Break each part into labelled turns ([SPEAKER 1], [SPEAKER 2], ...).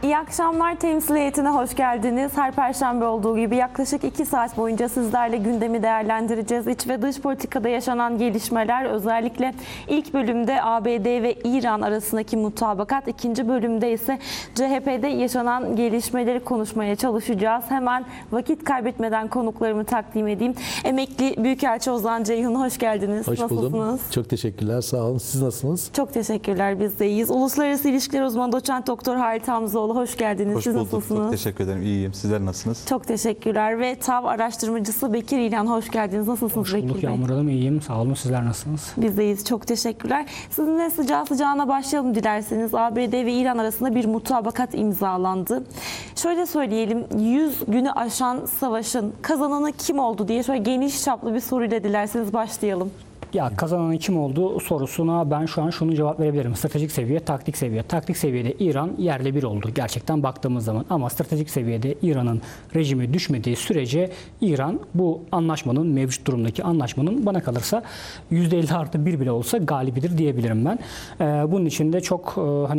[SPEAKER 1] İyi akşamlar, temsil heyetine hoş geldiniz. Her perşembe olduğu gibi yaklaşık 2 saat boyunca sizlerle gündemi değerlendireceğiz. İç ve dış politikada yaşanan gelişmeler, özellikle ilk bölümde ABD ve İran arasındaki mutabakat, ikinci bölümde ise CHP'de yaşanan gelişmeleri konuşmaya çalışacağız. Hemen vakit kaybetmeden konuklarımı takdim edeyim. Emekli Büyükelçi Ozan Ceyhun, hoş geldiniz.
[SPEAKER 2] Hoş buldum.
[SPEAKER 1] Nasılsınız?
[SPEAKER 2] Çok teşekkürler, sağ olun. Siz nasılsınız?
[SPEAKER 1] Çok teşekkürler, biz de iyiyiz. Uluslararası İlişkiler Uzmanı Doçent Doktor Halit Hamzoğlu, hoş geldiniz.
[SPEAKER 3] Hoş
[SPEAKER 1] Siz
[SPEAKER 3] bulduk.
[SPEAKER 1] nasılsınız?
[SPEAKER 3] Çok teşekkür ederim. İyiyim. Sizler nasılsınız?
[SPEAKER 1] Çok teşekkürler ve TAV araştırmacısı Bekir İlhan, hoş geldiniz. Nasılsınız Bekir Bey?
[SPEAKER 4] Hoş bulduk Yağmur Hanım, iyiyim. Sağ olun. Sizler nasılsınız?
[SPEAKER 1] Biz de iyiyiz. Çok teşekkürler. Sizinle sıcağı sıcağına başlayalım dilerseniz. ABD ve İran arasında bir mutabakat imzalandı. Şöyle söyleyelim, 100 günü aşan savaşın kazananı kim oldu diye şöyle geniş çaplı bir soruyla dilerseniz başlayalım.
[SPEAKER 4] Ya kazananın kim olduğu sorusuna ben şu an şunu cevap verebilirim. Stratejik seviye, taktik seviye. Taktik seviyede İran yerle bir oldu gerçekten baktığımız zaman. Ama stratejik seviyede İran'ın rejimi düşmediği sürece İran bu anlaşmanın, mevcut durumdaki anlaşmanın bana kalırsa %50+1 bile olsa galibidir diyebilirim ben. Bunun için de çok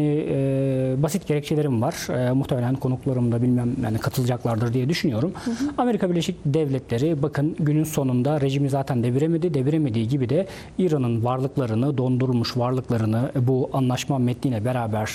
[SPEAKER 4] basit gerekçelerim var. Muhtemelen konuklarım da bilmem yani katılacaklardır diye düşünüyorum. Amerika Birleşik Devletleri bakın günün sonunda rejimi zaten deviremediği gibi de İran'ın varlıklarını, dondurulmuş varlıklarını bu anlaşma metniyle beraber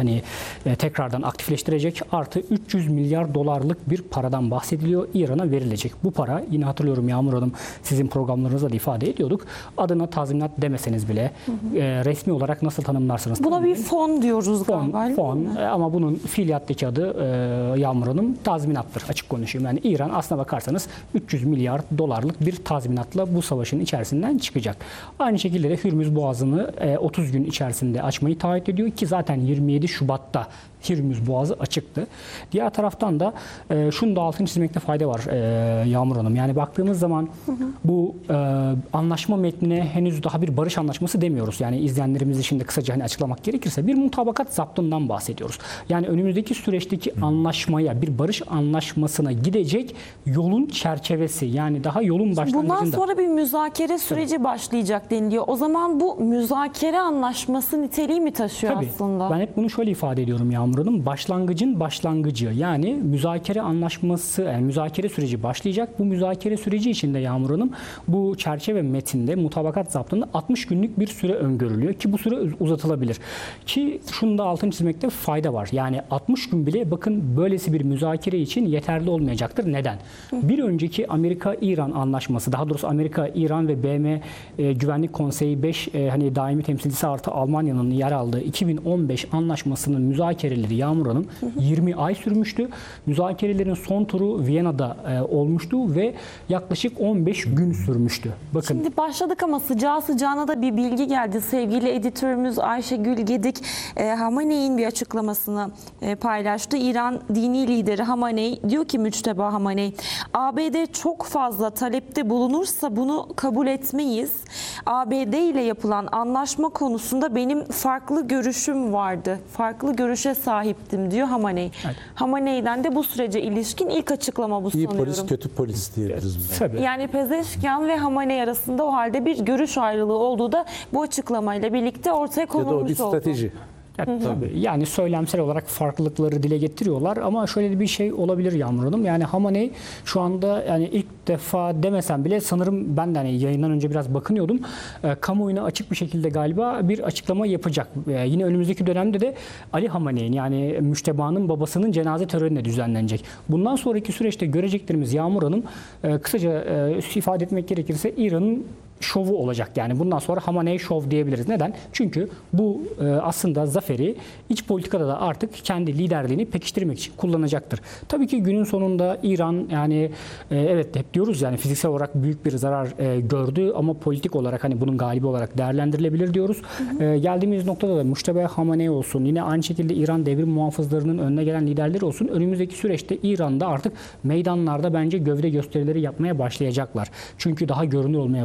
[SPEAKER 4] tekrardan aktifleştirecek. Artı 300 milyar dolarlık bir paradan bahsediliyor. İran'a verilecek. Bu para, yine hatırlıyorum Yağmur Hanım, sizin programlarınızda da ifade ediyorduk. Adına tazminat demeseniz bile resmi olarak nasıl tanımlarsınız?
[SPEAKER 1] Buna bir fon diyoruz galiba.
[SPEAKER 4] Fon ama bunun fiiliyattaki adı Yağmur Hanım tazminattır, açık konuşayım. Yani İran aslına bakarsanız 300 milyar dolarlık bir tazminatla bu savaşın içerisinden çıkacak. Aynı şekilde de Hürmüz Boğazı'nı 30 gün içerisinde açmayı taahhüt ediyor ki zaten 27 Şubat'ta Hürmüz Boğazı açıktı. Diğer taraftan da şunu da altını çizmekte fayda var Yağmur Hanım. Yani baktığımız zaman bu anlaşma metnine henüz daha bir barış anlaşması demiyoruz. Yani izleyenlerimizi şimdi kısaca açıklamak gerekirse bir mutabakat zaptından bahsediyoruz. Yani önümüzdeki süreçteki anlaşmaya, bir barış anlaşmasına gidecek yolun çerçevesi, yani daha yolun başlangıcında.
[SPEAKER 1] Bundan sonra bir müzakere süreci başlayacak deniliyor. O zaman bu müzakere anlaşması niteliği mi taşıyor aslında?
[SPEAKER 4] Ben hep bunu şöyle ifade ediyorum Yağmur Hanım. Başlangıcın başlangıcı, yani müzakere anlaşması, yani müzakere süreci başlayacak. Bu müzakere süreci içinde Yağmur Hanım bu çerçeve metinde, mutabakat zaptında 60 günlük bir süre öngörülüyor ki bu süre uzatılabilir. Ki şunu da altını çizmekte fayda var. Yani 60 gün bile bakın böylesi bir müzakere için yeterli olmayacaktır. Neden? Bir önceki Amerika-İran anlaşması, daha doğrusu Amerika, İran ve BM Güvenlik Konseyi 5 daimi temsilcisi artı Almanya'nın yer aldığı 2015 anlaşmasının müzakereleri Yağmur Hanım 20 ay sürmüştü. Müzakerelerin son turu Viyana'da olmuştu ve yaklaşık 15 gün sürmüştü. Bakın.
[SPEAKER 1] Şimdi başladık ama sıcağı sıcağına da bir bilgi geldi. Sevgili editörümüz Ayşegül Gedik Hamaney'in bir açıklamasını paylaştı. İran dini lideri Hamaney diyor ki, Müçteba Hamaney, ABD çok fazla talepte bulunursa bunu kabul etmeyiz. ABD ile yapılan anlaşma konusunda benim farklı görüşüm vardı. Farklı görüşe sahiptim diyor Hamaney. Evet. Hamaney'den de bu sürece ilişkin ilk açıklama bu
[SPEAKER 2] İyi
[SPEAKER 1] sanıyorum.
[SPEAKER 2] polis, kötü polis diyebiliriz.
[SPEAKER 4] Tabii.
[SPEAKER 1] Yani Pezeşkian ve Hamaney arasında o halde bir görüş ayrılığı olduğu da bu açıklamayla birlikte ortaya
[SPEAKER 2] Ya da o bir
[SPEAKER 1] konulmuş oldu.
[SPEAKER 2] strateji.
[SPEAKER 4] Tabii. Yani söylemsel olarak farklılıkları dile getiriyorlar ama şöyle bir şey olabilir Yağmur Hanım. Yani Hamaney şu anda, yani ilk defa demesem bile sanırım ben de yayından önce biraz bakınıyordum. Kamuoyuna açık bir şekilde galiba bir açıklama yapacak. Yine önümüzdeki dönemde de Ali Hamaney'in, yani Müşteba'nın babasının cenaze töreni de düzenlenecek. Bundan sonraki süreçte göreceklerimiz Yağmur Hanım, kısaca ifade etmek gerekirse İran'ın şovu olacak. Yani bundan sonra Hamaney şov diyebiliriz. Neden? Çünkü bu aslında zaferi iç politikada da artık kendi liderliğini pekiştirmek için kullanacaktır. Tabii ki günün sonunda İran, yani evet hep diyoruz yani fiziksel olarak büyük bir zarar gördü ama politik olarak bunun galibi olarak değerlendirilebilir diyoruz. Geldiğimiz noktada da Müşteba Hamaney olsun, yine aynı şekilde İran devrim muhafızlarının önüne gelen liderleri olsun, önümüzdeki süreçte İran'da artık meydanlarda bence gövde gösterileri yapmaya başlayacaklar. Çünkü daha görünür olmaya başlayacak.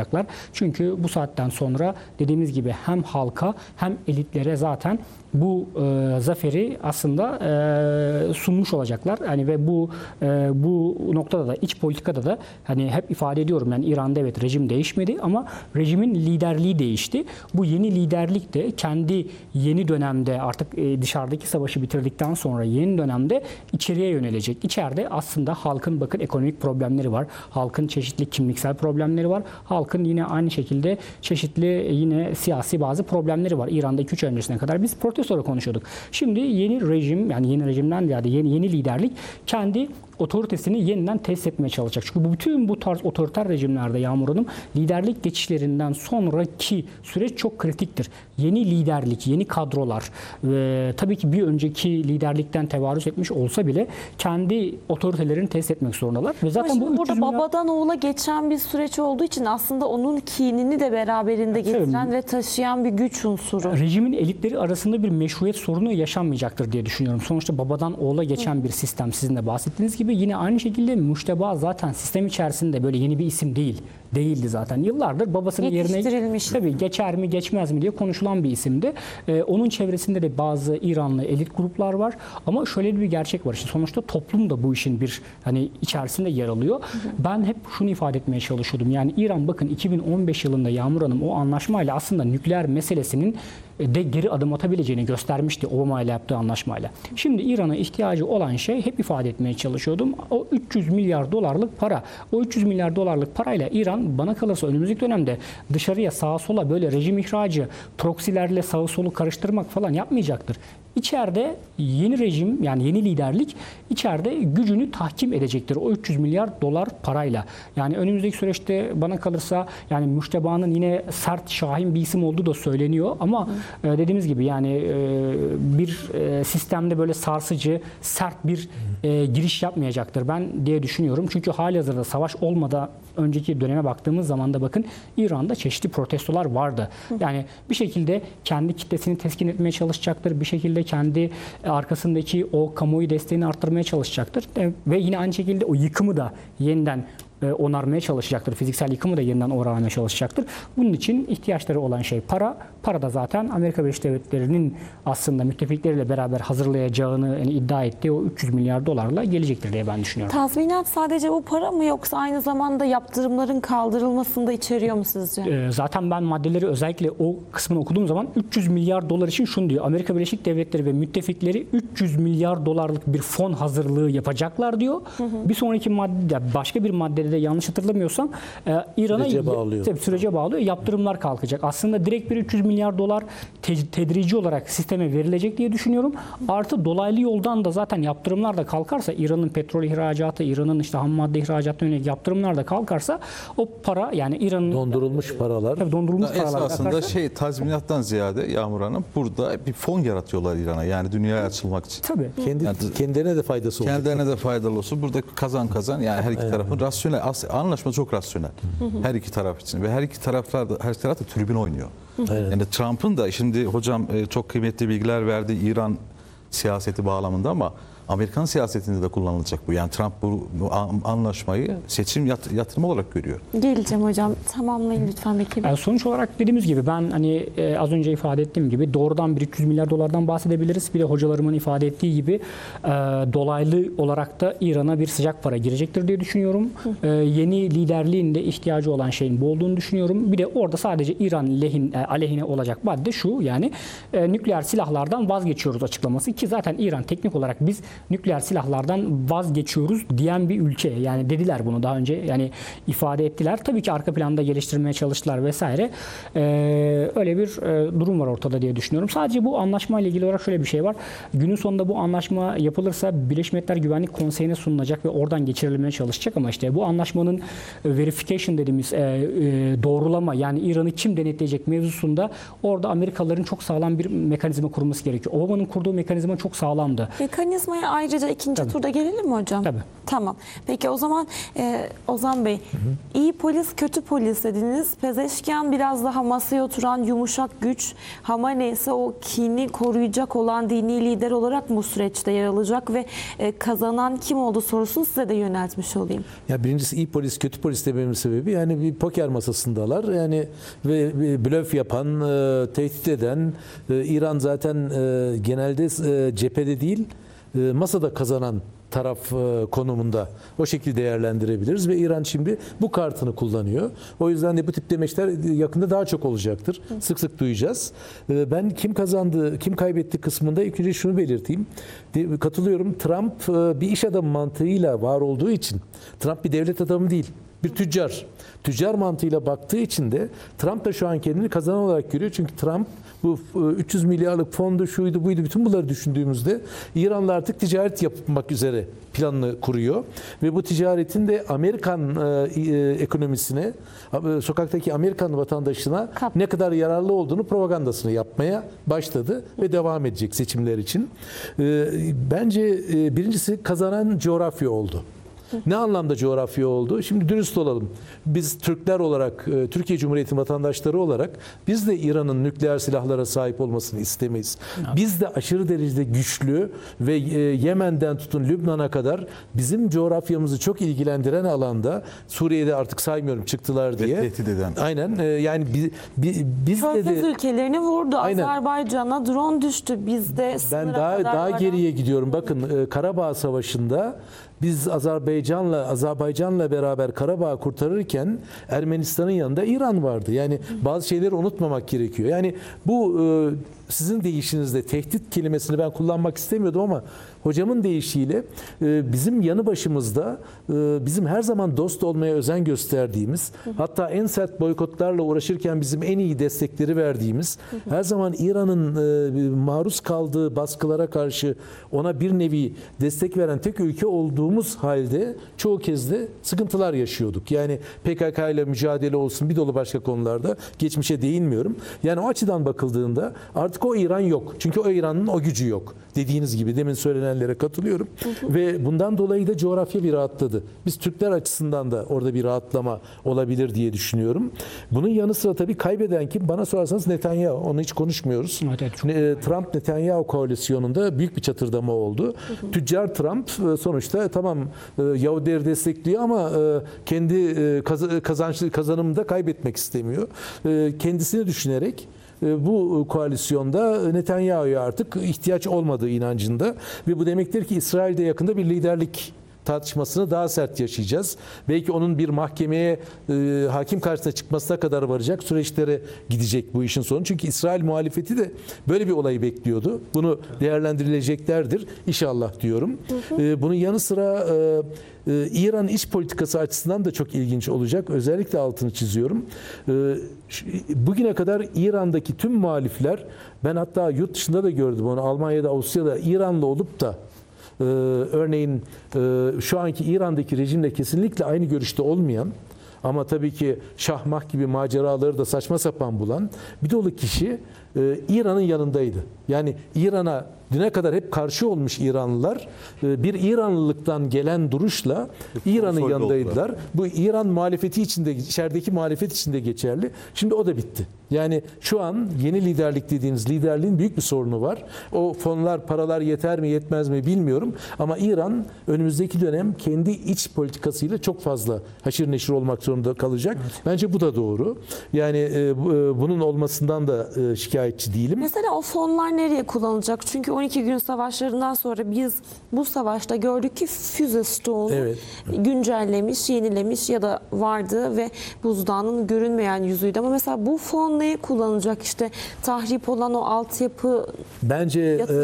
[SPEAKER 4] yapmayacaklar. Çünkü bu saatten sonra dediğimiz gibi hem halka hem elitlere zaten bu zaferi aslında sunmuş olacaklar. Hani ve bu noktada da iç politikada da hani hep ifade ediyorum, yani İran'da evet rejim değişmedi ama rejimin liderliği değişti. Bu yeni liderlik de kendi yeni dönemde artık dışarıdaki savaşı bitirdikten sonra yeni dönemde içeriye yönelecek. İçeride aslında halkın bakın ekonomik problemleri var. Halkın çeşitli kimliksel problemleri var. Halkın yine aynı şekilde çeşitli yine siyasi bazı problemleri var. İran'da 2-3 ay öncesine kadar biz protestoları konuşuyorduk. Şimdi yeni rejim, yani yeni rejimden ziyade yeni liderlik kendi otoritesini yeniden tesis etmeye çalışacak. Çünkü bütün bu tarz otoriter rejimlerde Yağmur Hanım, liderlik geçişlerinden sonraki süreç çok kritiktir. Yeni liderlik, yeni kadrolar ve tabii ki bir önceki liderlikten tevarüz etmiş olsa bile kendi otoritelerini tesis etmek zorundalar. Ve zaten bu 300
[SPEAKER 1] burada
[SPEAKER 4] milyon...
[SPEAKER 1] babadan oğula geçen bir süreç olduğu için aslında onun kinini de beraberinde getiren ve taşıyan bir güç unsuru.
[SPEAKER 4] Rejimin elitleri arasında bir meşruiyet sorunu yaşanmayacaktır diye düşünüyorum. Sonuçta babadan oğula geçen bir sistem, sizin de bahsettiğiniz gibi. Yine aynı şekilde Müşteba zaten sistem içerisinde böyle yeni bir isim değildi zaten. Yıllardır babasının yerine tabii geçer mi geçmez mi diye konuşulan bir isimdi. Onun çevresinde de bazı İranlı elit gruplar var. Ama şöyle bir gerçek var. İşte sonuçta toplum da bu işin bir hani içerisinde yer alıyor. Ben hep şunu ifade etmeye çalışıyordum. Yani İran bakın 2015 yılında Yağmur Hanım o anlaşmayla aslında nükleer meselesinin de geri adım atabileceğini göstermişti Obama ile yaptığı anlaşmayla. Şimdi İran'a ihtiyacı olan şey, hep ifade etmeye çalışıyordum, o 300 milyar dolarlık para. O 300 milyar dolarlık parayla İran bana kalırsa önümüzdeki dönemde dışarıya sağa sola böyle rejim ihracı, proksilerle sağı solu karıştırmak falan yapmayacaktır. İçeride yeni rejim, yani yeni liderlik içeride gücünü tahkim edecektir o 300 milyar dolar parayla. Yani önümüzdeki süreçte bana kalırsa yani Müşteba'nın yine sert, şahin bir isim olduğu da söyleniyor ama dediğimiz gibi yani bir sistemde böyle sarsıcı, sert bir giriş yapmayacaktır ben diye düşünüyorum. Çünkü halihazırda savaş olmadan önceki döneme baktığımız zaman da bakın İran'da çeşitli protestolar vardı. Yani bir şekilde kendi kitlesini teskin etmeye çalışacaktır. Bir şekilde kendi arkasındaki o kamuoyu desteğini arttırmaya çalışacaktır. Ve yine aynı şekilde o yıkımı da yeniden onarmaya çalışacaktır. Fiziksel yıkımı da yeniden onarmaya çalışacaktır. Bunun için ihtiyaçları olan şey para. Para da zaten Amerika Birleşik Devletleri'nin aslında müttefikleriyle beraber hazırlayacağını iddia ettiği o 300 milyar dolarla gelecektir diye ben düşünüyorum.
[SPEAKER 1] Tazminat sadece bu para mı yoksa aynı zamanda yaptırımların kaldırılmasını da içeriyor mu sizce?
[SPEAKER 4] Zaten ben maddeleri özellikle o kısmını okuduğum zaman 300 milyar dolar için şunu diyor. Amerika Birleşik Devletleri ve müttefikleri 300 milyar dolarlık bir fon hazırlığı yapacaklar diyor. Bir sonraki madde, başka bir maddede de yanlış hatırlamıyorsam İran'a sürece bağlıyor. Yaptırımlar kalkacak. Aslında direkt bir 300 milyar dolar tedrici olarak sisteme verilecek diye düşünüyorum. Artı dolaylı yoldan da zaten yaptırımlar da kalkarsa, İran'ın petrol ihracatı, İran'ın işte ham madde ihracatına yönelik yaptırımlar da kalkarsa o para, yani İran'ın
[SPEAKER 2] dondurulmuş paralar.
[SPEAKER 4] Tabii dondurulmuş paralar
[SPEAKER 3] esasında
[SPEAKER 4] kalkarsa,
[SPEAKER 3] tazminattan ziyade Yağmur Hanım burada bir fon yaratıyorlar İran'a, yani dünyaya açılmak için.
[SPEAKER 4] tabii.
[SPEAKER 2] Kendilerine de faydası olacak.
[SPEAKER 3] Kendilerine de faydalı olsun. Burada kazan kazan, yani her iki tarafın rasyonel, anlaşma çok rasyonel. Her iki taraf için ve her taraf da tribün oynuyor. Yani Trump'ın da şimdi hocam çok kıymetli bilgiler verdi İran siyaseti bağlamında ama Amerikan siyasetinde de kullanılacak bu. Yani Trump bu anlaşmayı seçim yatırımı olarak görüyor.
[SPEAKER 1] Geleceğim hocam. Tamamlayın lütfen Bekir Bey.
[SPEAKER 4] Yani sonuç olarak dediğimiz gibi ben hani az önce ifade ettiğim gibi doğrudan bir 300 milyar dolardan bahsedebiliriz. Bir de hocalarımın ifade ettiği gibi dolaylı olarak da İran'a bir sıcak para girecektir diye düşünüyorum. Yeni liderliğin de ihtiyacı olan şeyin bu olduğunu düşünüyorum. Bir de orada sadece İran aleyhine olacak madde şu, yani nükleer silahlardan vazgeçiyoruz açıklaması, ki zaten İran teknik olarak biz nükleer silahlardan vazgeçiyoruz diyen bir ülke. Yani dediler bunu daha önce, yani ifade ettiler. Tabii ki arka planda geliştirmeye çalıştılar vesaire. Öyle bir durum var ortada diye düşünüyorum. Sadece bu anlaşma ile ilgili olarak şöyle bir şey var. Günün sonunda bu anlaşma yapılırsa Birleşmiş Milletler Güvenlik Konseyi'ne sunulacak ve oradan geçirilmeye çalışacak ama işte bu anlaşmanın verification dediğimiz doğrulama, yani İran'ı kim denetleyecek mevzusunda orada Amerikalıların çok sağlam bir mekanizma kurması gerekiyor. Obama'nın kurduğu mekanizma çok sağlamdı.
[SPEAKER 1] Mekanizmayı konuya ayrıca ikinci turda gelelim mi hocam?
[SPEAKER 4] Tabii.
[SPEAKER 1] Tamam. Peki o zaman Ozan Bey, iyi polis, kötü polis dediniz. Pezeşkian biraz daha masaya oturan yumuşak güç. Hamaney ise o kini koruyacak olan dini lider olarak bu süreçte yer alacak ve kazanan kim oldu sorusunu size de yöneltmiş olayım.
[SPEAKER 2] Ya birincisi iyi polis, kötü polis dememin sebebi yani bir poker masasındalar. Yani ve blöf yapan, tehdit eden, İran zaten genelde cephede değil, masada kazanan taraf konumunda o şekilde değerlendirebiliriz ve İran şimdi bu kartını kullanıyor. O yüzden de bu tip demeçler yakında daha çok olacaktır. Sık sık duyacağız. Ben kim kazandı, kim kaybetti kısmında ilk önce şunu belirteyim. Katılıyorum. Trump bir iş adamı mantığıyla var olduğu için, Trump bir devlet adamı değil, bir tüccar. Tüccar mantığıyla baktığı için de Trump da şu an kendini kazanan olarak görüyor. Çünkü Trump bu 300 milyarlık fondu, şuydu buydu, bütün bunları düşündüğümüzde İran'la artık ticaret yapmak üzere planını kuruyor. Ve bu ticaretin de Amerikan ekonomisine, sokaktaki Amerikan vatandaşına ne kadar yararlı olduğunu propagandasını yapmaya başladı ve devam edecek seçimler için. Bence birincisi kazanan coğrafya oldu. Ne anlamda coğrafya oldu? Şimdi dürüst olalım. Biz Türkler olarak, Türkiye Cumhuriyeti vatandaşları olarak biz de İran'ın nükleer silahlara sahip olmasını istemeyiz. Biz de aşırı derecede güçlü ve Yemen'den tutun Lübnan'a kadar bizim coğrafyamızı çok ilgilendiren alanda, Suriye'de artık saymıyorum çıktılar diye.
[SPEAKER 3] Tehdit eden.
[SPEAKER 2] Aynen. Yani biz
[SPEAKER 1] Körfez
[SPEAKER 2] de
[SPEAKER 1] ülkelerini vurdu.
[SPEAKER 2] Aynen.
[SPEAKER 1] Azerbaycan'a drone düştü. Biz de
[SPEAKER 2] ben daha geriye gidiyorum. Bakın Karabağ Savaşı'nda biz Azerbaycan'la beraber Karabağ'ı kurtarırken Ermenistan'ın yanında İran vardı. Yani bazı şeyleri unutmamak gerekiyor. Yani bu sizin deyişinizde tehdit kelimesini ben kullanmak istemiyordum ama hocamın deyişiyle bizim yanı başımızda bizim her zaman dost olmaya özen gösterdiğimiz, hatta en sert boykotlarla uğraşırken bizim en iyi destekleri verdiğimiz, her zaman İran'ın maruz kaldığı baskılara karşı ona bir nevi destek veren tek ülke olduğumuz halde çoğu kez de sıkıntılar yaşıyorduk. Yani PKK ile mücadele olsun, bir dolu başka konularda, geçmişe değinmiyorum. Yani o açıdan bakıldığında artık o İran yok. Çünkü o İran'ın o gücü yok. Dediğiniz gibi demin söylenenlere katılıyorum. Ve bundan dolayı da coğrafya bir rahatladı. Biz Türkler açısından da orada bir rahatlama olabilir diye düşünüyorum. Bunun yanı sıra tabii kaybeden kim? Bana sorarsanız Netanyahu. Onu hiç konuşmuyoruz.
[SPEAKER 4] Evet,
[SPEAKER 2] Trump-Netanyahu koalisyonunda büyük bir çatırdama oldu. Tüccar Trump sonuçta tamam Yahudileri destekliyor ama kendi kazanımını da kaybetmek istemiyor. Kendisini düşünerek bu koalisyonda Netanyahu'ya artık ihtiyaç olmadığı inancında ve bu demektir ki İsrail'de yakında bir liderlik tartışmasını daha sert yaşayacağız. Belki onun bir mahkemeye hakim karşısına çıkmasına kadar varacak süreçlere gidecek bu işin sonu. Çünkü İsrail muhalefeti de böyle bir olayı bekliyordu. Bunu değerlendirileceklerdir inşallah diyorum. Bunun yanı sıra İran iç politikası açısından da çok ilginç olacak. Özellikle altını çiziyorum. Bugüne kadar İran'daki tüm muhalifler, ben hatta yurt dışında da gördüm onu, Almanya'da, Avusturya'da İranlı olup da örneğin şu anki İran'daki rejimle kesinlikle aynı görüşte olmayan ama tabii ki şahmah gibi maceraları da saçma sapan bulan bir dolu kişi İran'ın yanındaydı. Yani İran'a düne kadar hep karşı olmuş İranlılar bir İranlılıktan gelen duruşla İran'ın yanındaydılar. Bu İran muhalefeti içinde, içerideki muhalefet içinde geçerli. Şimdi o da bitti. Yani şu an yeni liderlik dediğiniz liderliğin büyük bir sorunu var. O fonlar, paralar yeter mi yetmez mi bilmiyorum. Ama İran önümüzdeki dönem kendi iç politikasıyla çok fazla haşır neşir olmak zorunda kalacak. Evet. Bence bu da doğru. Yani bunun olmasından da şikayetçi değilim.
[SPEAKER 1] Mesela o fonlar nereye kullanılacak? Çünkü 12 gün savaşlarından sonra biz bu savaşta gördük ki füze stoğunu güncellemiş, yenilemiş ya da vardı ve buzdağının görünmeyen yüzüydü. Ama mesela bu fon neye kullanılacak? İşte tahrip olan o altyapı
[SPEAKER 2] bence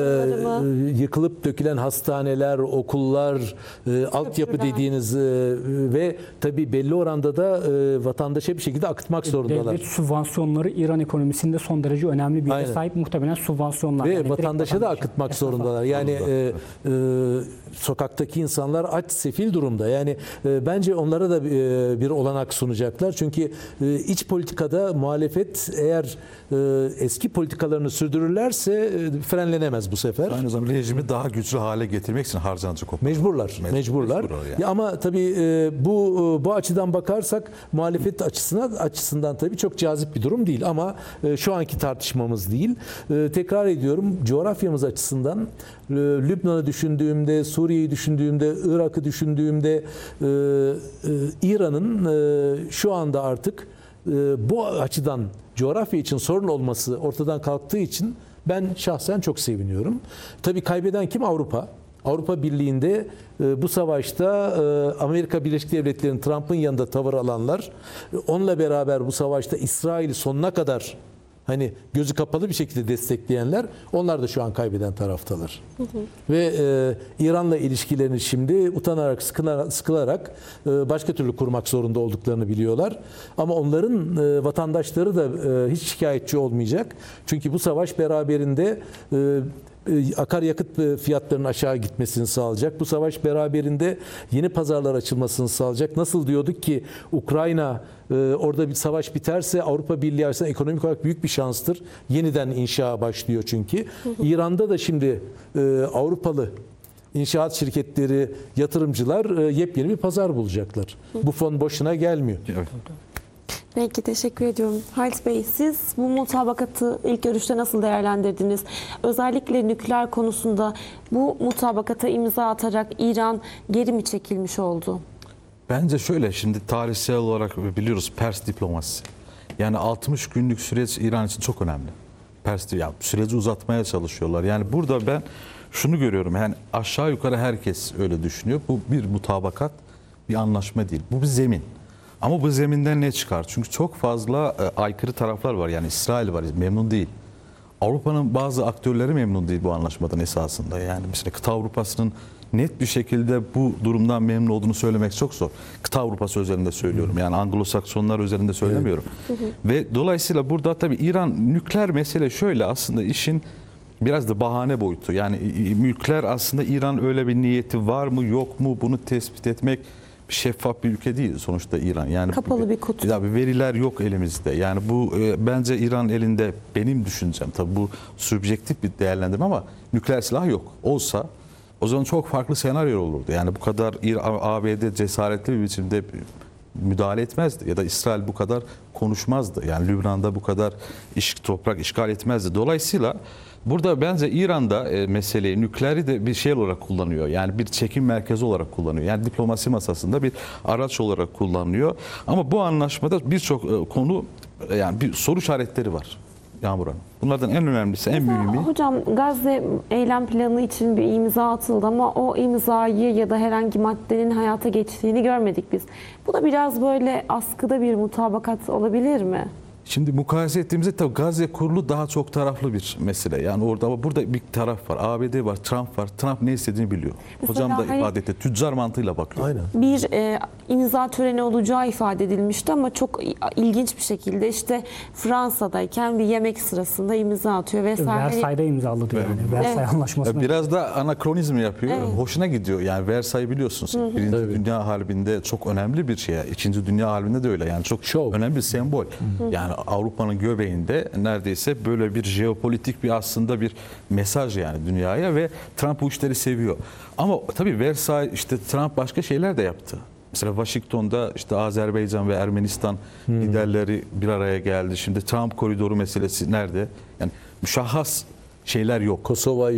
[SPEAKER 2] yıkılıp dökülen hastaneler, okullar, altyapı dediğiniz ve tabii belli oranda da vatandaşa bir şekilde akıtmak zorundalar.
[SPEAKER 4] Devlet sübvansiyonları İran ekonomisinde son derece önemli bir yere sahip, muhtemelen sübvansiyonlar.
[SPEAKER 2] Ve yani vatandaşa da akıtmak zorundalar. Yani sokaktaki insanlar aç, sefil durumda. Yani bence onlara da bir olanak sunacaklar. Çünkü iç politikada muhalefet eğer eski politikalarını sürdürürlerse frenlenemez bu sefer.
[SPEAKER 3] Aynı zamanda rejimi daha güçlü hale getirmek için harcanacak o.
[SPEAKER 2] Mecburlar.
[SPEAKER 3] Yani.
[SPEAKER 2] Ya ama tabii bu açıdan bakarsak muhalefet açısından tabii çok cazip bir durum değil ama şu anki tartışmamız değil. Tekrar ediyorum, coğrafyamız açısından Lübnan'ı düşündüğümde, Suriye'yi düşündüğümde, Irak'ı düşündüğümde İran'ın şu anda artık bu açıdan coğrafya için sorun olması ortadan kalktığı için ben şahsen çok seviniyorum. Tabii kaybeden kim? Avrupa. Avrupa Birliği'nde bu savaşta Amerika Birleşik Devletleri'nin Trump'ın yanında tavır alanlar, onunla beraber bu savaşta İsrail'i sonuna kadar hani gözü kapalı bir şekilde destekleyenler, onlar da şu an kaybeden taraftalar. Ve İran'la ilişkilerini şimdi utanarak, sıkılarak başka türlü kurmak zorunda olduklarını biliyorlar. Ama onların vatandaşları da hiç şikayetçi olmayacak. Çünkü bu savaş beraberinde akaryakıt fiyatlarının aşağı gitmesini sağlayacak. Bu savaş beraberinde yeni pazarlar açılmasını sağlayacak. Nasıl diyorduk ki Ukrayna orada bir savaş biterse Avrupa Birliği açısından ekonomik olarak büyük bir şanstır. Yeniden inşa başlıyor çünkü. İran'da da şimdi Avrupalı inşaat şirketleri, yatırımcılar yepyeni bir pazar bulacaklar. Bu fon boşuna gelmiyor.
[SPEAKER 3] Evet.
[SPEAKER 1] Peki, teşekkür ediyorum. Halit Bey, siz bu mutabakatı ilk görüşte nasıl değerlendirdiniz? Özellikle nükleer konusunda bu mutabakata imza atarak İran geri mi çekilmiş oldu?
[SPEAKER 3] Bence şöyle, şimdi tarihsel olarak biliyoruz Pers diplomasisi. Yani 60 günlük süreç İran için çok önemli. Süreci uzatmaya çalışıyorlar. Yani burada ben şunu görüyorum. Yani aşağı yukarı herkes öyle düşünüyor. Bu bir mutabakat, bir anlaşma değil. Bu bir zemin. Ama bu zeminden ne çıkar? Çünkü çok fazla aykırı taraflar var. Yani İsrail var, memnun değil. Avrupa'nın bazı aktörleri memnun değil bu anlaşmadan esasında. Yani mesela kıta Avrupa'sının net bir şekilde bu durumdan memnun olduğunu söylemek çok zor. Kıta Avrupa'sı özelinde söylüyorum. Yani Anglo-Saksonlar özelinde söylemiyorum. Ve dolayısıyla burada tabii İran nükleer mesele şöyle, aslında işin biraz da bahane boyutu. Yani nükleer aslında İran öyle bir niyeti var mı yok mu bunu tespit etmek, şeffaf bir ülke değil sonuçta İran. Yani
[SPEAKER 1] kapalı bir kutu.
[SPEAKER 3] Tabii veriler yok elimizde. Yani bu bence İran elinde, benim düşüncem. Tabii bu subjektif bir değerlendirme ama nükleer silah yok. Olsa o zaman çok farklı senaryo olurdu. Yani bu kadar ABD cesaretli bir biçimde müdahale etmezdi ya da İsrail bu kadar konuşmazdı. Yani Lübnan'da bu kadar toprak işgal etmezdi. Dolayısıyla burada bence İran'da meseleyi, nükleeri de bir şey olarak kullanıyor. Yani bir çekim merkezi olarak kullanıyor. Yani diplomasi masasında bir araç olarak kullanılıyor. Ama bu anlaşmada birçok konu, yani bir soru işaretleri var Yağmur Hanım. Bunlardan en önemlisi, en mühimi.
[SPEAKER 1] Hocam, Gazze eylem planı için bir imza atıldı ama o imzayı ya da herhangi maddenin hayata geçtiğini görmedik biz. Bu da biraz böyle askıda bir mutabakat olabilir mi?
[SPEAKER 3] Şimdi mukayese ettiğimizde tabii Gazze kurulu daha çok taraflı bir mesele. Yani orada, ama burada bir taraf var. ABD var, Trump var. Trump ne istediğini biliyor. Hocam da ifade etti. Tüccar mantığıyla bakıyor.
[SPEAKER 2] Aynen.
[SPEAKER 1] Bir imza töreni olacağı ifade edilmişti ama çok ilginç bir şekilde işte Fransa'dayken bir yemek sırasında imza atıyor vesaire.
[SPEAKER 4] Versay'da imzaladı yani. Versay Anlaşması'nı.
[SPEAKER 3] Biraz da anakronizm yapıyor. Evet. Hoşuna gidiyor. Yani Versay biliyorsunuz. Birinci Dünya Harbi'nde çok önemli bir şey. İkinci Dünya Harbi'nde de öyle. Yani çok önemli bir sembol. Yani Avrupa'nın göbeğinde neredeyse böyle bir jeopolitik bir aslında bir mesaj yani dünyaya ve Trump bu işleri seviyor. Ama tabii Versay, işte Trump başka şeyler de yaptı. Mesela Washington'da işte Azerbaycan ve Ermenistan liderleri bir araya geldi. Şimdi Trump koridoru meselesi nerede? Yani müşahhas şeyler yok.
[SPEAKER 2] Kosova,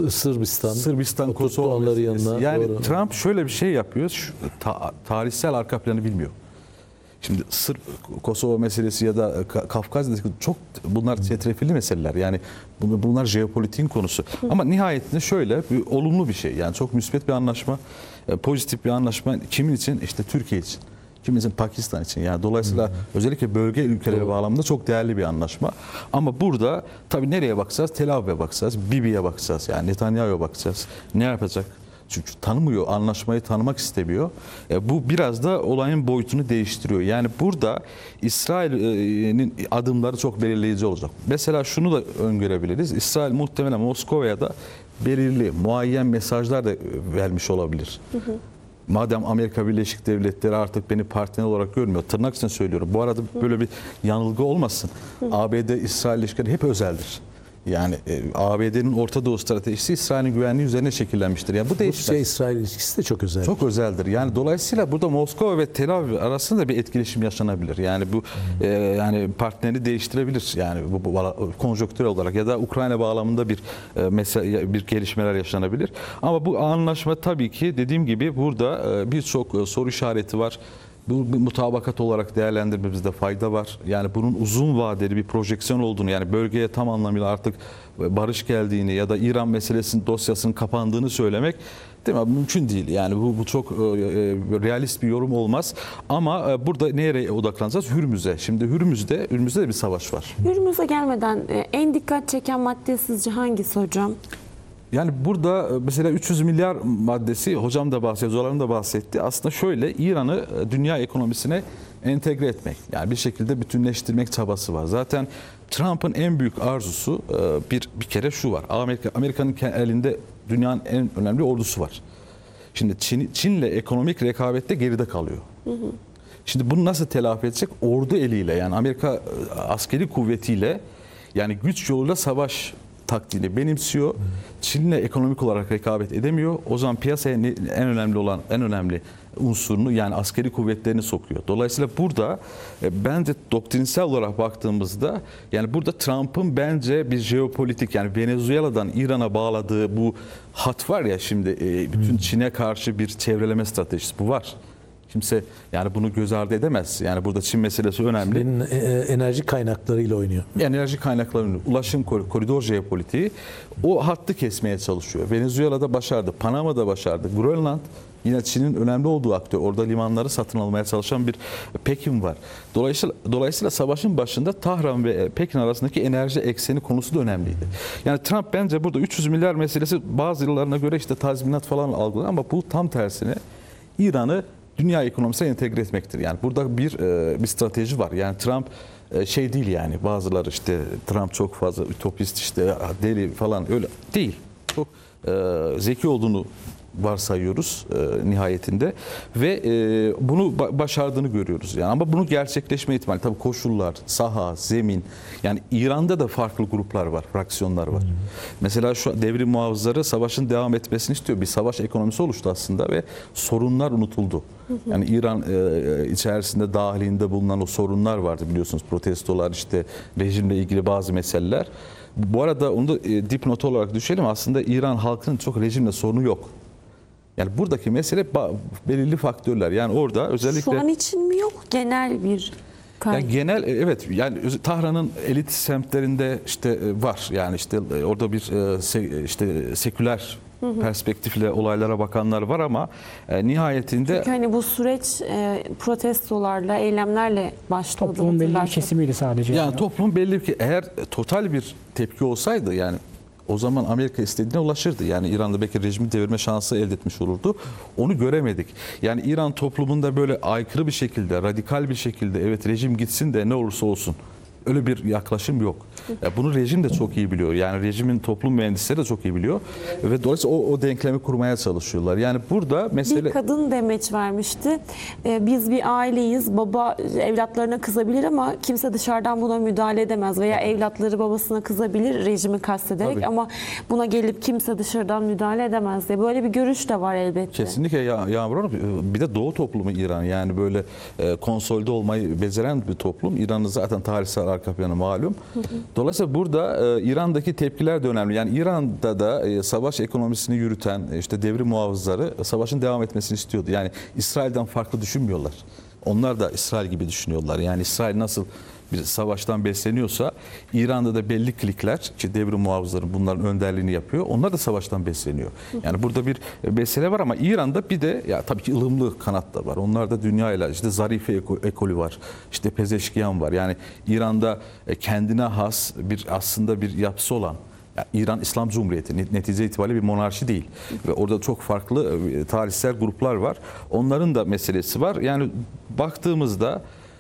[SPEAKER 2] Sırbistan,
[SPEAKER 3] Kosova
[SPEAKER 2] onları yanına.
[SPEAKER 3] Yani
[SPEAKER 2] Doğru.
[SPEAKER 3] Trump şöyle bir şey yapıyor. Tarihsel arka planı bilmiyor. Şimdi Kosova meselesi ya da Kafkasya'daki çok bunlar çetrefilli meseleler. Yani bunlar jeopolitiğin konusu. Ama nihayetinde şöyle bir olumlu bir şey. Yani çok müsbet bir anlaşma, pozitif bir anlaşma. Kimin için? İşte Türkiye için. Kimin için? Pakistan için. Yani dolayısıyla özellikle bölge ülkeleri bağlamında çok değerli bir anlaşma. Ama burada tabii nereye bakacağız? Tel Aviv'e bakacağız, Bibi'ye bakacağız. Yani Netanyahu'ya bakacağız. Ne yapacak? Çünkü tanımıyor, anlaşmayı tanımak istemiyor. Bu biraz da olayın boyutunu değiştiriyor. Yani burada İsrail'in adımları çok belirleyici olacak. Mesela şunu da öngörebiliriz. İsrail muhtemelen Moskova'ya da belirli, muayyen mesajlar da vermiş olabilir. Madem Amerika Birleşik Devletleri artık beni partner olarak görmüyor, tırnak içinde söylüyorum. Bu arada böyle bir yanılgı olmasın. ABD-İsrail ilişkileri hep özeldir. Yani ABD'nin Orta Doğu stratejisi İsrail'in güvenliği üzerine şekillenmiştir. Yani bu değişmez.
[SPEAKER 2] Rusya-İsrail ilişkisi de çok özel.
[SPEAKER 3] Çok özeldir. Yani dolayısıyla burada Moskova ve Tel Aviv arasında bir etkileşim yaşanabilir. Yani bu yani partneri değiştirebilir. Yani bu konjonktürel olarak ya da Ukrayna bağlamında bir gelişmeler yaşanabilir. Ama bu anlaşma tabii ki dediğim gibi burada birçok soru işareti var. Bu bir mutabakat olarak değerlendirmemizde fayda var. Yani bunun uzun vadeli bir projeksiyon olduğunu, yani bölgeye tam anlamıyla artık barış geldiğini ya da İran meselesinin dosyasının kapandığını söylemek değil mi? Mümkün değil. Yani bu çok realist bir yorum olmaz. Ama burada nereye odaklanacağız? Hürmüz'e. Şimdi Hürmüz'de de bir savaş var.
[SPEAKER 1] Hürmüz'e gelmeden en dikkat çeken madde sizce hangisi hocam?
[SPEAKER 3] Yani burada mesela 300 milyar maddesi, hocam da bahsetti, Zoran da bahsetti. Aslında şöyle, İran'ı dünya ekonomisine entegre etmek, yani bir şekilde bütünleştirmek çabası var. Zaten Trump'ın en büyük arzusu bir kere şu var. Amerika'nın elinde dünyanın en önemli ordusu var. Şimdi Çin'le ekonomik rekabette geride kalıyor. Şimdi bunu nasıl telafi edecek? Ordu eliyle, yani Amerika askeri kuvvetiyle, yani güç yoluyla savaş taktiğini benimsiyor. Çin'le ekonomik olarak rekabet edemiyor. O zaman piyasaya en önemli unsurunu, yani askeri kuvvetlerini sokuyor. Dolayısıyla burada bence doktrinsel olarak baktığımızda, yani burada Trump'ın bence bir jeopolitik, yani Venezuela'dan İran'a bağladığı bu hat var ya, şimdi bütün Çin'e karşı bir çevreleme stratejisi bu var. Kimse yani bunu göz ardı edemez. Yani burada Çin meselesi önemli.
[SPEAKER 2] Çin'in enerji kaynaklarıyla oynuyor.
[SPEAKER 3] Enerji kaynaklarının, ulaşım koridor jeopolitiği o hattı kesmeye çalışıyor. Venezuela'da başardı, Panama'da başardı, Grönland yine Çin'in önemli olduğu aktör. Orada limanları satın almaya çalışan bir Pekin var. Dolayısıyla savaşın başında Tahran ve Pekin arasındaki enerji ekseni konusu da önemliydi. Yani Trump bence burada 300 milyar meselesi bazı yıllarına göre işte tazminat falan algılanıyor ama bu tam tersine İran'ı dünya ekonomisine entegre etmektir. Yani burada bir strateji var. Yani Trump şey değil, yani bazıları işte Trump çok fazla ütopist, işte deli falan, öyle değil. Çok zeki olduğunu varsayıyoruz nihayetinde ve bunu başardığını görüyoruz. Yani ama bunu gerçekleşme ihtimali, tabii koşullar, saha, zemin, yani İran'da da farklı gruplar var, fraksiyonlar var. Mesela şu devrim muhafızları savaşın devam etmesini istiyor. Bir savaş ekonomisi oluştu aslında ve sorunlar unutuldu. Yani İran içerisinde dahilinde bulunan o sorunlar vardı, biliyorsunuz, protestolar, işte rejimle ilgili bazı meseleler. Bu arada onu da dipnot olarak düşelim, aslında İran halkının çok rejimle sorunu yok. Yani buradaki mesele belirli faktörler. Yani orada özellikle...
[SPEAKER 1] Şu an için mi yok? Genel bir
[SPEAKER 3] yani genel, evet, yani Tahran'ın elit semtlerinde işte var. Yani işte orada bir işte seküler perspektifle olaylara bakanlar var ama nihayetinde...
[SPEAKER 1] Çünkü hani bu süreç protestolarla, eylemlerle başladı.
[SPEAKER 4] Toplumun belli bir kesimiydi sadece.
[SPEAKER 3] Yani toplum belli ki, eğer total bir tepki olsaydı, yani o zaman Amerika istediğine ulaşırdı. Yani İran'da belki rejimi devirme şansı elde etmiş olurdu. Onu göremedik. Yani İran toplumunda böyle aykırı bir şekilde, radikal bir şekilde, evet rejim gitsin de ne olursa olsun, öyle bir yaklaşım yok. Ya bunu rejim de çok iyi biliyor. Yani rejimin toplum mühendisleri de çok iyi biliyor. Ve dolayısıyla o denklemi kurmaya çalışıyorlar. Yani burada mesele...
[SPEAKER 1] Bir kadın demeç vermişti. Biz bir aileyiz. Baba evlatlarına kızabilir ama kimse dışarıdan buna müdahale edemez. Veya evlatları babasına kızabilir rejimi kastederek.
[SPEAKER 3] Tabii.
[SPEAKER 1] Ama buna gelip kimse dışarıdan müdahale edemez diye. Böyle bir görüş de var elbette.
[SPEAKER 3] Kesinlikle Yağmur Hanım. Bir de Doğu toplumu İran. Yani böyle konsolide olmayı beceren bir toplum. İran'ın zaten tarihsel arka planı malum. Dolayısıyla burada İran'daki tepkiler de önemli. Yani İran'da da savaş ekonomisini yürüten işte devrim muhafızları savaşın devam etmesini istiyordu. Yani İsrail'den farklı düşünmüyorlar. Onlar da İsrail gibi düşünüyorlar. Yani İsrail nasıl bir savaştan besleniyorsa İran'da da belli klikler ki devrim muhafızları bunların önderliğini yapıyor. Onlar da savaştan besleniyor. Yani burada bir mesele var ama İran'da bir de ya tabii ki ılımlı kanat da var. Onlarda dünyayla işte Zarife ekolü var. İşte Pezeşkiyan var. Yani İran'da kendine has aslında bir yapısı olan, yani İran İslam Cumhuriyeti netice itibariyle bir monarşi değil. Ve orada çok farklı tarihsel gruplar var. Onların da meselesi var. Yani baktığımızda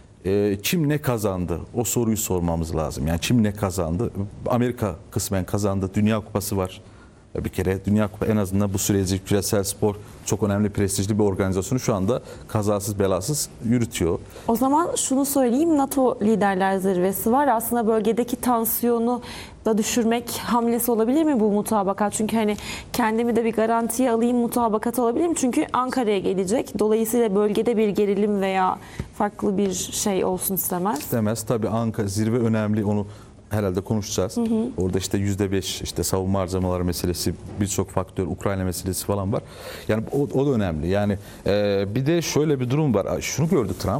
[SPEAKER 3] kim ne kazandı? O soruyu sormamız lazım. Yani kim ne kazandı? Amerika kısmen kazandı. Dünya Kupası var. Bir kere Dünya Kupası en azından bu süreci küresel spor çok önemli, prestijli bir organizasyonu şu anda kazasız belasız yürütüyor.
[SPEAKER 1] O zaman şunu söyleyeyim, NATO Liderler Zirvesi var. Aslında bölgedeki tansiyonu da düşürmek hamlesi olabilir mi bu mutabakat? Çünkü hani kendimi de bir garantiye alayım, mutabakat olabilir mi? Çünkü Ankara'ya gelecek. Dolayısıyla bölgede bir gerilim veya farklı bir şey olsun istemez.
[SPEAKER 3] İstemez. Tabii Ankara zirve önemli, onu herhalde konuşacağız. Orada işte %5 işte savunma harcamaları meselesi, birçok faktör, Ukrayna meselesi falan var. Yani o da önemli. Yani bir de şöyle bir durum var. Şunu gördü Trump.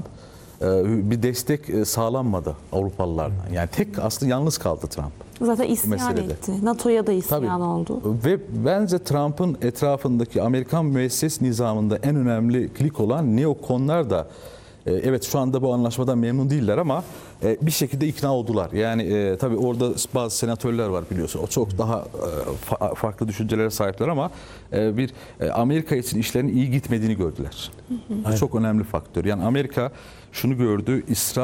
[SPEAKER 3] Bir destek sağlanmadı Avrupalılardan. Yani tek aslında yalnız kaldı Trump.
[SPEAKER 1] Zaten isyan
[SPEAKER 3] meselede.
[SPEAKER 1] etti. NATO'ya da isyan
[SPEAKER 3] Tabii.
[SPEAKER 1] oldu.
[SPEAKER 3] Ve bence Trump'ın etrafındaki Amerikan müesses nizamında en önemli klik olan neokonlar da evet şu anda bu anlaşmadan memnun değiller ama bir şekilde ikna oldular. Yani tabii orada bazı senatörler var biliyorsun. O çok daha farklı düşüncelere sahipler ama bir Amerika için işlerin iyi gitmediğini gördüler. Bu çok önemli faktör. Yani Amerika şunu gördü.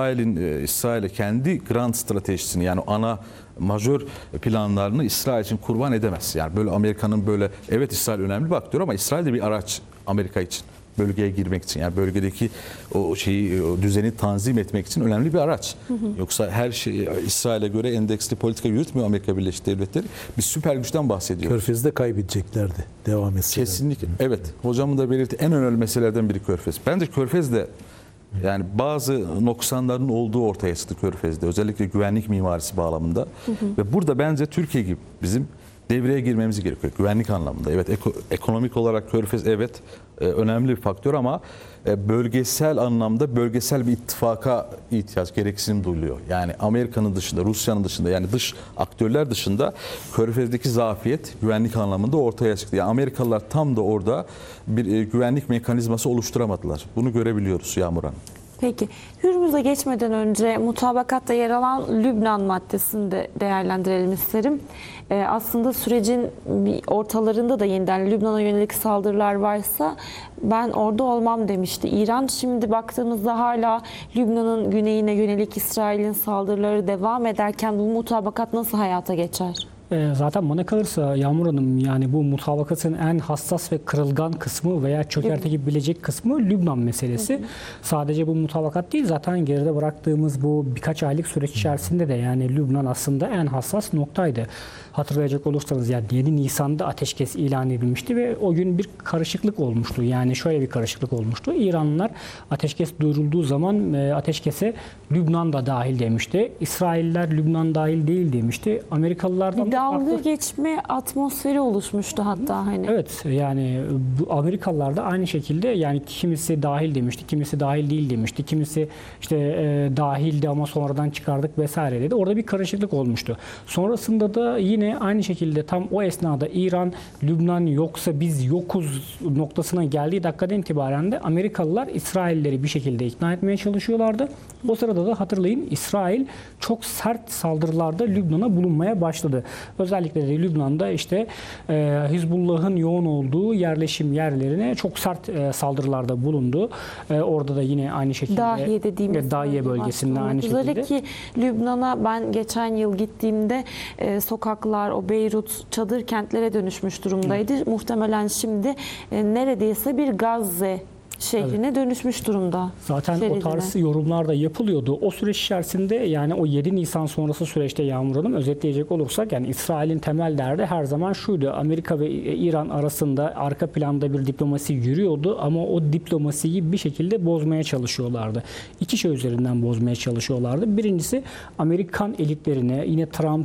[SPEAKER 3] İsrail'e kendi grand stratejisini, yani ana majör planlarını İsrail için kurban edemez. Yani böyle Amerika'nın böyle, evet İsrail önemli bir aktör ama İsrail de bir araç Amerika için. Bölgeye girmek için, yani bölgedeki o düzeni tanzim etmek için önemli bir araç. Yoksa her şey İsrail'e göre endeksli politika yürütmüyor Amerika Birleşik Devletleri. Bir süper güçten bahsediyoruz.
[SPEAKER 2] Körfez'de kaybedeceklerdi devam etseler.
[SPEAKER 3] Kesinlikle. Evet. Hocamın da belirttiği en önemli meselelerden biri Körfez. Bence Körfez'de yani bazı noksanların olduğu ortaya çıktı Körfez'de. Özellikle güvenlik mimarisi bağlamında. Ve burada bence Türkiye gibi bizim devreye girmemiz gerekiyor güvenlik anlamında. Evet, ekonomik olarak Körfez evet önemli bir faktör ama bölgesel anlamda bölgesel bir ittifaka ihtiyaç, gereksinim duyuluyor. Yani Amerika'nın dışında, Rusya'nın dışında, yani dış aktörler dışında Körfez'deki zafiyet güvenlik anlamında ortaya çıktı. Yani Amerikalılar tam da orada bir güvenlik mekanizması oluşturamadılar. Bunu görebiliyoruz Yağmur Hanım.
[SPEAKER 1] Peki, Hürmüz'e geçmeden önce mutabakatta yer alan Lübnan maddesini de değerlendirelim isterim. Aslında sürecin ortalarında da yeniden Lübnan'a yönelik saldırılar varsa ben orada olmam demişti İran. Şimdi baktığımızda hala Lübnan'ın güneyine yönelik İsrail'in saldırıları devam ederken bu mutabakat nasıl hayata geçer?
[SPEAKER 4] Zaten bana kalırsa Yağmur Hanım, yani bu mutabakatın en hassas ve kırılgan kısmı veya çökertebilecek kısmı Lübnan meselesi. Sadece bu mutabakat değil, zaten geride bıraktığımız bu birkaç aylık süreç içerisinde de yani Lübnan aslında en hassas noktaydı. Hatırlayacak olursanız yani 7 Nisan'da ateşkes ilan edilmişti ve o gün bir karışıklık olmuştu. Yani şöyle bir karışıklık olmuştu. İranlılar ateşkes duyurulduğu zaman ateşkese Lübnan da dahil demişti. İsrailler Lübnan dahil değil demişti. Amerikalılardan
[SPEAKER 1] dalga geçme atmosferi oluşmuştu hatta hani.
[SPEAKER 4] Evet, yani bu Amerikalılar da aynı şekilde yani kimisi dahil demişti, kimisi dahil değil demişti, kimisi işte dahildi ama sonradan çıkardık vesaire dedi. Orada bir karışıklık olmuştu. Sonrasında da yine aynı şekilde tam o esnada İran, Lübnan yoksa biz yokuz noktasına geldiği dakikadan itibaren de Amerikalılar İsrailleri bir şekilde ikna etmeye çalışıyorlardı. O sırada da hatırlayın İsrail çok sert saldırılarda Lübnan'a bulunmaya başladı. Özellikle de Lübnan'da işte Hizbullah'ın yoğun olduğu yerleşim yerlerine çok sert saldırılarda bulundu. Orada da yine aynı şekilde
[SPEAKER 1] Dahiye dediğimiz
[SPEAKER 4] Dahiye bölgesinde aynı şekilde.
[SPEAKER 1] Ki Lübnan'a ben geçen yıl gittiğimde sokaklar o Beyrut çadır kentlere dönüşmüş durumdaydı. Muhtemelen şimdi neredeyse bir Gazze şehrine dönüşmüş durumda.
[SPEAKER 4] Zaten o tarz yorumlar da yapılıyordu. O süreç içerisinde yani o 7 Nisan sonrası süreçte Yağmur Hanım özetleyecek olursak yani İsrail'in temel derdi her zaman şuydu. Amerika ve İran arasında arka planda bir diplomasi yürüyordu ama o diplomasiyi bir şekilde bozmaya çalışıyorlardı. İki şey üzerinden bozmaya çalışıyorlardı. Birincisi Amerikan elitlerine, yine Trump